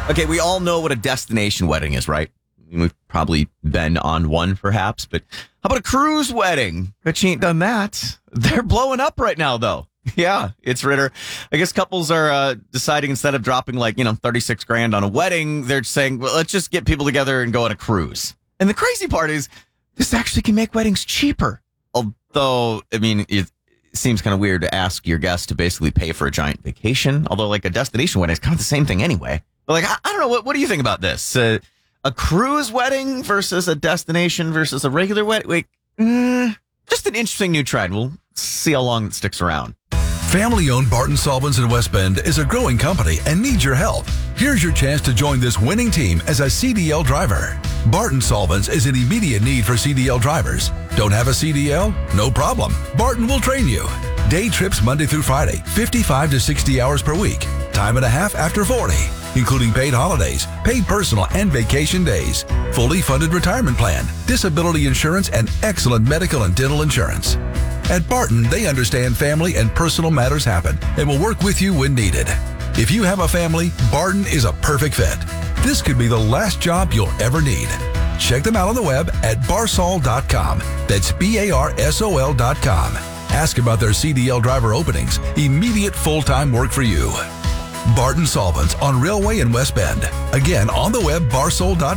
Okay, we all know what a destination wedding is, right? We've probably been on one, perhaps, but how about a cruise wedding? Bet you ain't done that. They're blowing up right now, though. Yeah, it's Ritter. I guess couples are deciding instead of dropping 36 grand on a wedding, they're saying, well, let's just get people together and go on a cruise. And the crazy part is this actually can make weddings cheaper. Although, it seems kind of weird to ask your guests to basically pay for a giant vacation. Although a destination wedding is kind of the same thing anyway. But I don't know. What do you think about this? A cruise wedding versus a destination versus a regular wedding? Just an interesting new trend. We'll see how long it sticks around. Family-owned Barton Solvents in West Bend is a growing company and needs your help. Here's your chance to join this winning team as a CDL driver. Barton Solvents is in immediate need for CDL drivers. Don't have a CDL? No problem. Barton will train you. Day trips Monday through Friday, 55 to 60 hours per week. Time and a half after 40, including paid holidays, paid personal and vacation days, fully funded retirement plan, disability insurance, and excellent medical and dental insurance. At Barton, they understand family and personal matters happen and will work with you when needed. If you have a family, Barton is a perfect fit. This could be the last job you'll ever need. Check them out on the web at barsol.com. That's BARSOL.com. Ask about their CDL driver openings. Immediate full-time work for you. Barton Solvents on Railway in West Bend. Again, on the web, barsol.com.